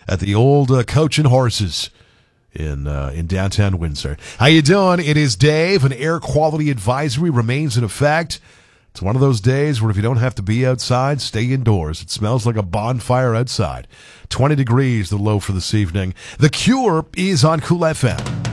at the old Coach and Horses in downtown Windsor. How you doing? It is Dave. An air quality advisory remains in effect. It's one of those days where if you don't have to be outside, stay indoors. It smells like a bonfire outside. 20 degrees, the low for this evening. The Cure is on Cool FM.